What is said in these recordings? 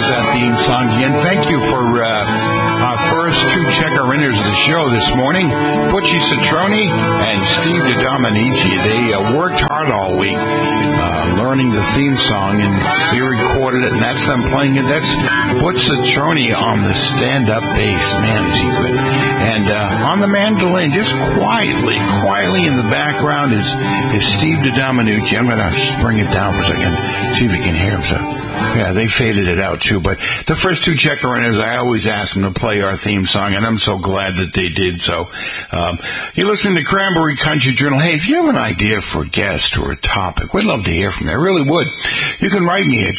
that theme song again. Thank you for our first two checker-inners of the show this morning, Butchie Citrone and Steve DiDomenici. They worked hard all week learning the theme song, and they recorded it, and that's them playing it. That's Butch Citrone on the stand-up bass. Man, is he good. And on the mandolin, just quietly in the background is Steve DiDomenici. I'm going to bring it down for a second, see if you can hear him. So, yeah, they faded it out too. But the first two checker-inners, I always ask them to play our theme song, and I'm so glad that they did. So, you listen to Cranberry Country Journal. Hey, if you have an idea for a guest or a topic, we'd love to hear from you. I really would. You can write me at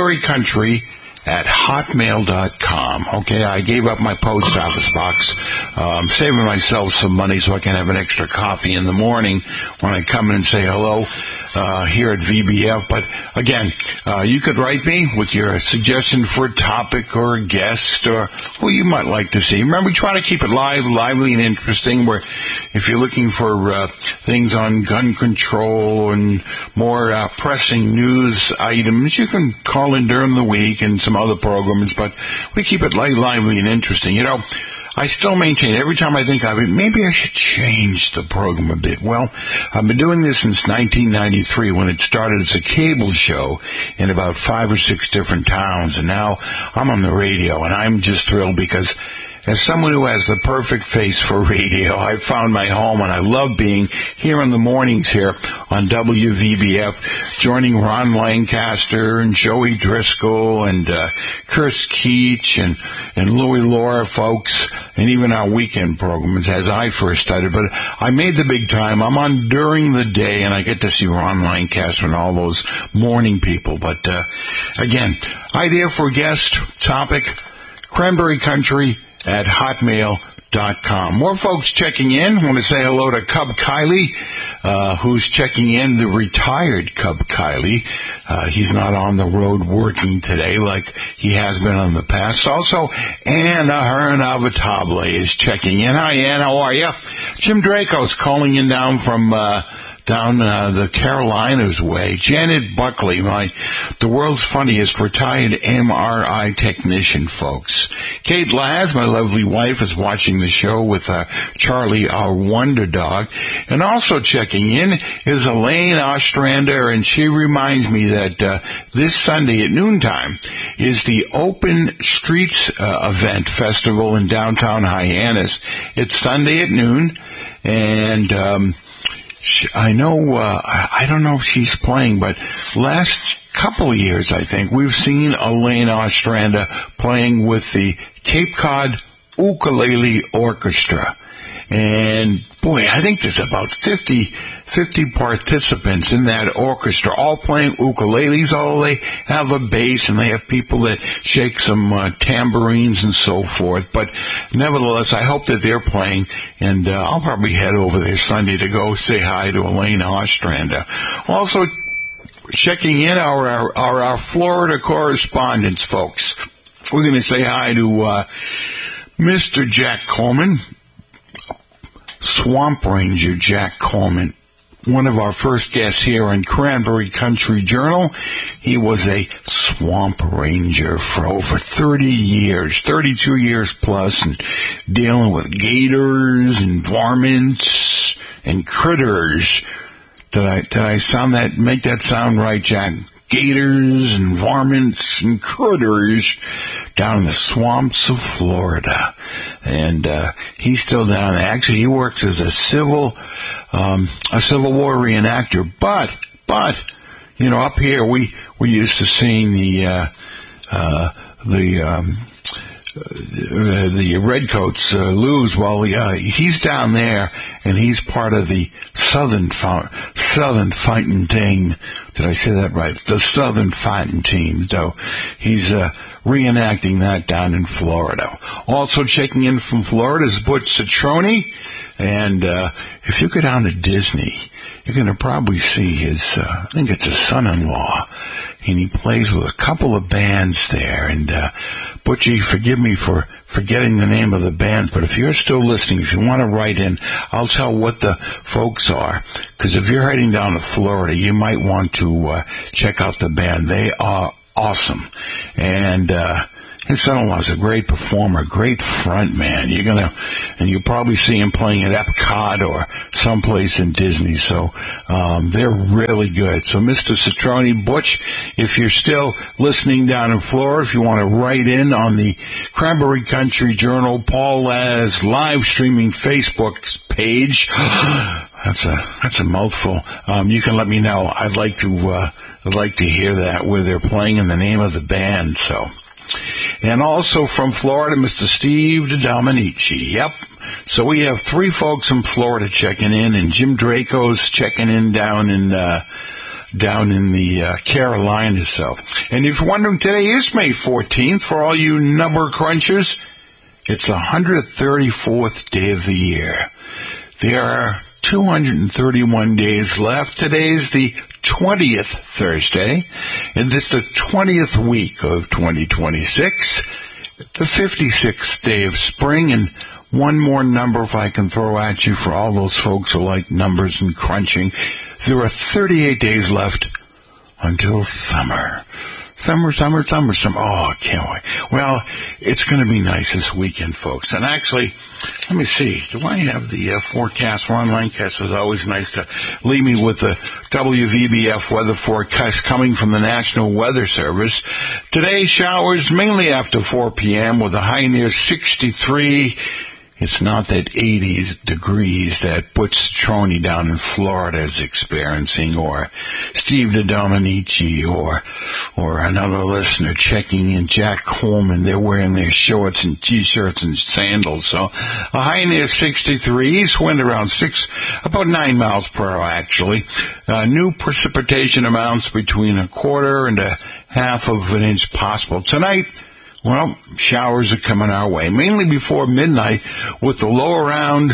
cranberrycountry@hotmail.com. Okay, I gave up my post office box. I'm saving myself some money so I can have an extra coffee in the morning when I come in and say hello here at VBF. But again, you could write me with your suggestion for a topic or a guest or who you might like to see. Remember, we try to keep it lively and interesting, where if you're looking for things on gun control and more pressing news items, you can call in during the week and some other programs, but we keep it lively and interesting. You know, I still maintain, every time I think of it, maybe I should change the program a bit. Well, I've been doing this since 1993, when it started as a cable show in about 5 or 6 different towns, and now I'm on the radio, and I'm just thrilled because as someone who has the perfect face for radio, I found my home, and I love being here in the mornings here on WVBF, joining Ron Lancaster and Joey Driscoll and Chris Keach and Louie Laura folks, and even our weekend programs as I first started. But I made the big time. I'm on during the day, and I get to see Ron Lancaster and all those morning people. But again, idea for a guest, topic, Cranberry Country at hotmail.com. More folks checking in. I want to say hello to Cub Kiley, who's checking in, the retired Cub Kiley. He's not on the road working today like he has been in the past. Also, Anna Hernavatable is checking in. Hi, Ann. How are you? Jim Draco's calling in down from the Carolinas way. Janet Buckley, the world's funniest retired MRI technician, folks. Kate Laz, my lovely wife, is watching the show with Charlie, our wonder dog. And also checking in is Elaine Ostrander, and she reminds me that this Sunday at noontime is the Open Streets event festival in downtown Hyannis. It's Sunday at noon, and I know, I don't know if she's playing, but last couple of years, I think, we've seen Elaine Ostrander playing with the Cape Cod Ukulele Orchestra. And boy, I think there's about 50 participants in that orchestra, all playing ukuleles, although they have a bass and they have people that shake some tambourines and so forth. But nevertheless, I hope that they're playing, and I'll probably head over there Sunday to go say hi to Elaine Ostrander. Also checking in our Florida correspondents, folks. We're going to say hi to Mr. Jack Coleman, Swamp Ranger Jack Coleman, one of our first guests here on Cranberry Country Journal. He was a swamp ranger for over 30 years, 32 years plus, and dealing with gators and varmints and critters. Did I make that sound right, Jack? Gators and varmints and critters down in the swamps of Florida. And he's still down there. Actually, he works as a Civil War reenactor. But you know, up here we used to seeing the Redcoats lose. Well, he's down there, and he's part of the Southern Fighting Team. Did I say that right? It's the Southern Fighting Team. So he's reenacting that down in Florida. Also checking in from Florida is Butch Citrone. And if you go down to Disney, you're going to probably see his, I think it's his son-in-law. And he plays with a couple of bands there. And Butchie, forgive me for forgetting the name of the bands, but if you're still listening, if you want to write in, I'll tell what the folks are. Because if you're heading down to Florida, you might want to check out the band. They are awesome. And his son-in-law is a great performer, great front man. And you'll probably see him playing at Epcot or someplace in Disney. So they're really good. So Mr. Citrone, Butch, if you're still listening down in Florida, if you want to write in on the Cranberry Country Journal, Paul Laz live streaming Facebook page, that's a mouthful. You can let me know. I'd like to hear that, where they're playing and the name of the band. So. And also from Florida, Mr. Steve DeDominici. Yep. So we have 3 folks from Florida checking in, and Jim Draco's checking in down in the Carolinas. So, and if you're wondering, today is May 14th. For all you number crunchers, it's the 134th day of the year. There are 231 days left. Today's the 20th Thursday, and this is the 20th week of 2026, the 56th day of spring, and one more number if I can throw at you for all those folks who like numbers and crunching. There are 38 days left until summer. Summer. Oh, I can't wait. Well, it's going to be nice this weekend, folks. And actually, let me see. Do I have the forecast? Ron Lancaster is always nice to leave me with the WVBF weather forecast coming from the National Weather Service. Today, showers mainly after 4 p.m. with a high near 63. It's not that 80 degrees that Butch Citrone down in Florida is experiencing, or Steve DeDominici, or another listener checking in, Jack Coleman. They're wearing their shorts and T-shirts and sandals. So a high near 63, east wind around about 9 miles per hour, actually. New precipitation amounts between 1/4 and 1/2 of an inch possible. Tonight, well, showers are coming our way, mainly before midnight, with the low around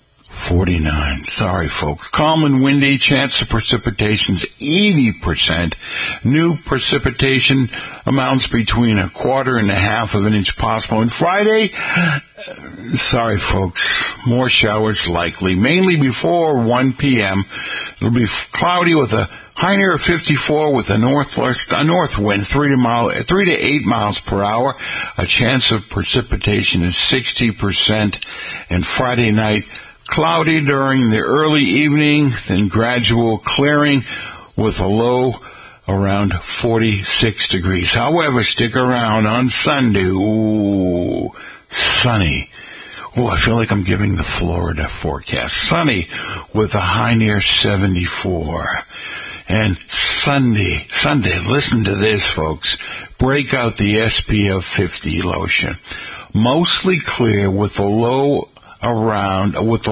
49. Sorry, folks. Calm and windy, chance of precipitation's 80%. New precipitation amounts between 1/4 and 1/2 of an inch possible. And Friday, sorry, folks, more showers likely, mainly before 1 p.m. It'll be cloudy with a high near 54 with a north wind, 3 to 8 miles per hour. A chance of precipitation is 60%. And Friday night, cloudy during the early evening, then gradual clearing with a low around 46 degrees. However, stick around on Sunday. Ooh, sunny. Oh, I feel like I'm giving the Florida forecast. Sunny with a high near 74. And Sunday, listen to this, folks. Break out the SPF 50 lotion. Mostly clear with a low around, with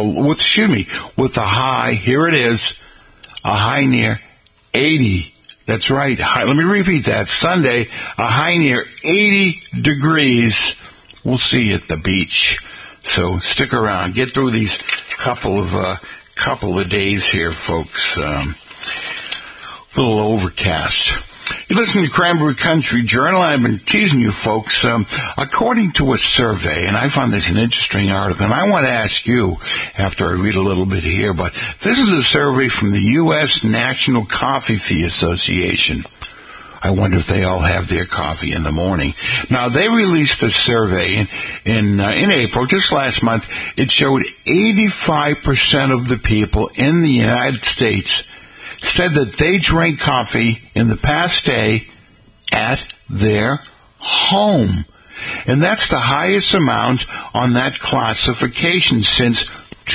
a high, here it is, a high near 80. That's right. Let me repeat that. Sunday, a high near 80 degrees. We'll see you at the beach. So stick around. Get through these couple of days here, folks. Little overcast. You listen to Cranberry Country Journal. I've been teasing you folks. According to a survey, and I found this an interesting article, and I want to ask you after I read a little bit here, but this is a survey from the U.S. National Coffee Fee Association. I wonder if they all have their coffee in the morning. Now, they released a survey in April, just last month. It showed 85% of the people in the United States said that they drank coffee in the past day at their home. And that's the highest amount on that classification since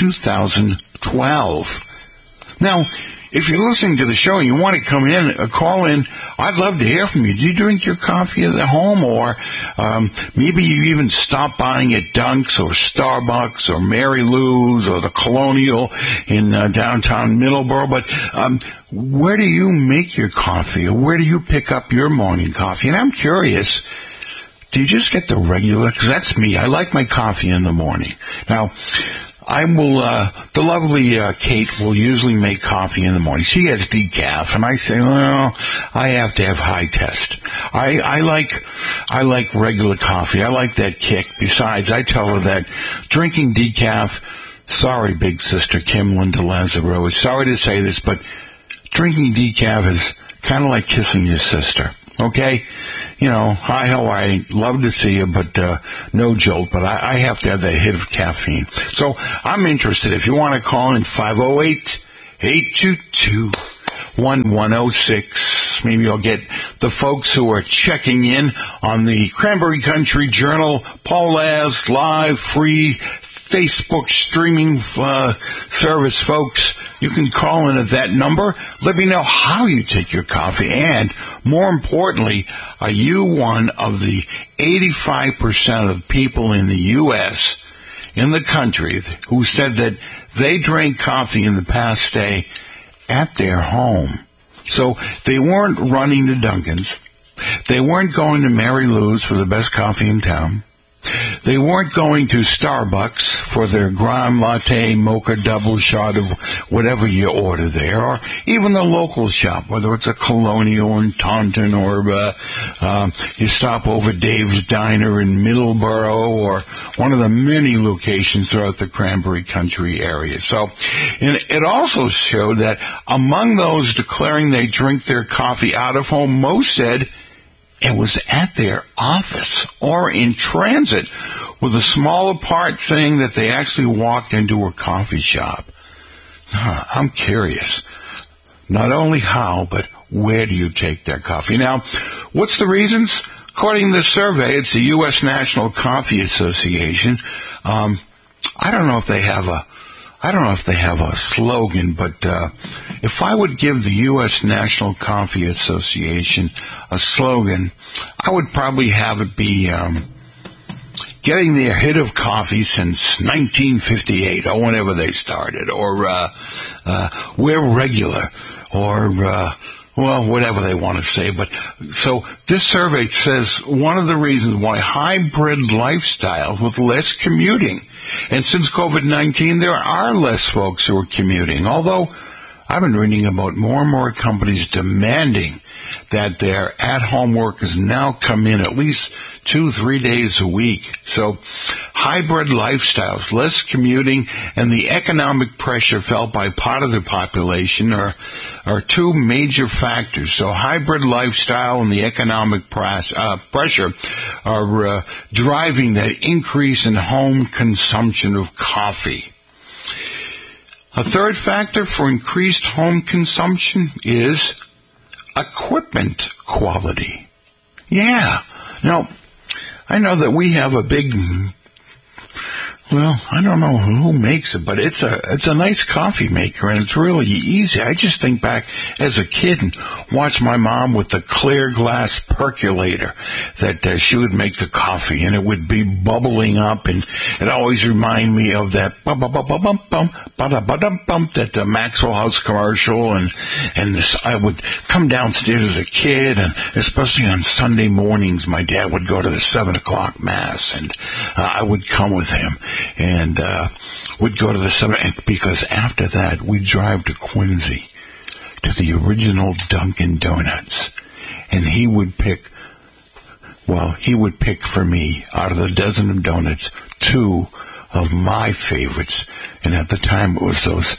2012. Now, if you're listening to the show and you want to come in, call in, I'd love to hear from you. Do you drink your coffee at home, or maybe you even stop buying at Dunk's or Starbucks or Mary Lou's or the Colonial in downtown Middleborough? But where do you make your coffee, or where do you pick up your morning coffee? And I'm curious, do you just get the regular? Because that's me. I like my coffee in the morning. Now, I will, the lovely Kate will usually make coffee in the morning. She has decaf, and I say, well, I have to have high test. I like regular coffee. I like that kick. Besides, I tell her that drinking decaf, sorry, big sister Kim Linda Lazaro, sorry to say this, but drinking decaf is kind of like kissing your sister. Okay? Hi, how are you? Love to see you, but no jolt. But I have to have that hit of caffeine. So I'm interested. If you want to call in 508-822-1106, maybe I'll get the folks who are checking in on the Cranberry Country Journal, Paul Laz, live, free Facebook streaming service, folks. You can call in at that number. Let me know how you take your coffee. And more importantly, are you one of the 85% of people in the U.S., in the country, who said that they drank coffee in the past day at their home? So they weren't running to Dunkin's. They weren't going to Mary Lou's for the best coffee in town. They weren't going to Starbucks for their grime latte, mocha double shot of whatever you order there, or even the local shop, whether it's a Colonial in Taunton or you stop over Dave's Diner in Middleborough or one of the many locations throughout the Cranberry Country area. So it also showed that among those declaring they drink their coffee out of home, most said it was at their office or in transit, with a smaller part saying that they actually walked into a coffee shop. I'm curious. Not only how, but where do you take that coffee? Now, what's the reasons? According to this survey, it's the U.S. National Coffee Association. I don't know if they have a slogan, but if I would give the U.S. National Coffee Association a slogan, I would probably have it be getting their hit of coffee since 1958 or whenever they started, or we're regular, or whatever they want to say. But so this survey says one of the reasons why hybrid lifestyles with less commuting. And since COVID-19, there are less folks who are commuting, although I've been reading about more and more companies demanding that their at-home workers now come in at least 2-3 days a week. So hybrid lifestyles, less commuting, and the economic pressure felt by part of the population are two major factors. So hybrid lifestyle and the economic pressure are driving that increase in home consumption of coffee. A third factor for increased home consumption is equipment quality. Yeah. Now, I know that we have a big, I don't know who makes it, but it's a nice coffee maker, and it's really easy. I just think back as a kid and watch my mom with the clear glass percolator that she would make the coffee, and it would be bubbling up, and it always reminded me of that that Maxwell House commercial, and this. I would come downstairs as a kid, and especially on Sunday mornings, my dad would go to the 7:00 mass, and I would come with him. And we'd go to the summer, because after that we'd drive to Quincy to the original Dunkin' Donuts, and he would pick for me out of the dozen of donuts 2 of my favorites. And at the time it was those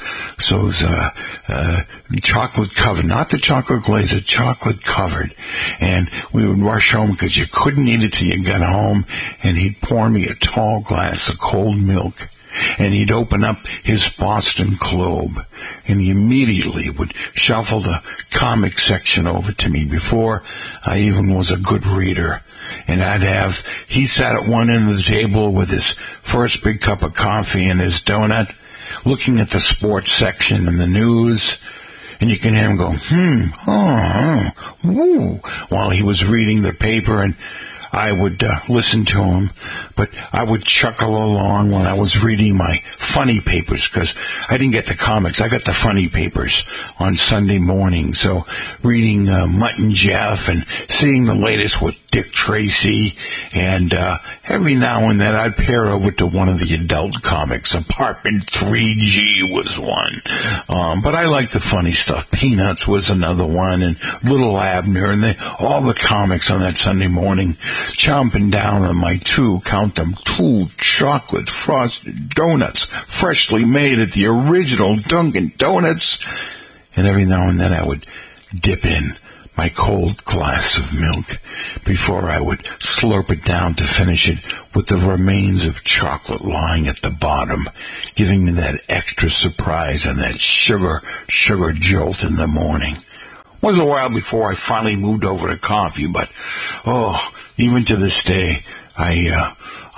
chocolate covered, not the chocolate glazed, chocolate covered. And we would rush home because you couldn't eat it till you got home. And he'd pour me a tall glass of cold milk. And he'd open up his Boston Globe, and he immediately would shuffle the comic section over to me before I even was a good reader. And he sat at one end of the table with his first big cup of coffee and his donut, looking at the sports section and the news. And you can hear him go, woo, while he was reading the paper, and I would listen to him, but I would chuckle along when I was reading my funny papers, because I didn't get the comics. I got the funny papers on Sunday morning. So reading Mutt and Jeff and seeing the latest with Dick Tracy, and every now and then I'd pair over to one of the adult comics. Apartment 3G was one. But I liked the funny stuff. Peanuts was another one, and Little Abner, and all the comics on that Sunday morning, chomping down on my 2 chocolate frosted donuts, freshly made at the original Dunkin' Donuts. And every now and then I would dip in my cold glass of milk before I would slurp it down to finish it with the remains of chocolate lying at the bottom, giving me that extra surprise and that sugar jolt in the morning. It was a while before I finally moved over to coffee, but, even to this day, I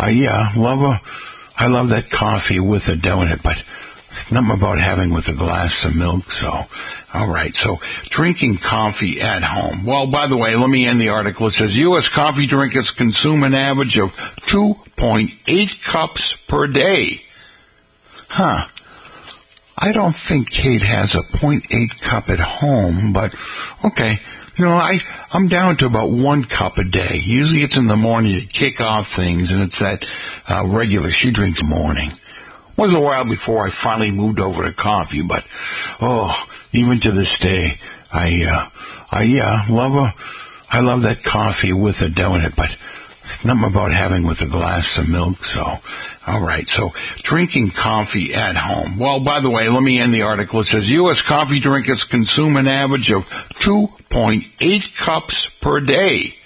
love that coffee with a donut, but it's nothing about having with a glass of milk, so, alright, so drinking coffee at home. Well, by the way, let me end the article. It says, U.S. coffee drinkers consume an average of 2.8 cups per day. I don't think Kate has a 0.8 cup at home, but okay. I'm down to about 1 cup a day. Usually it's in the morning to kick off things, and it's that regular she drinks in the morning. It was a while before I finally moved over to coffee, but, even to this day, I love that coffee with a donut, but it's nothing about having with a glass of milk, so, alright, so drinking coffee at home. Well, by the way, let me end the article. It says, U.S. coffee drinkers consume an average of 2.8 cups per day.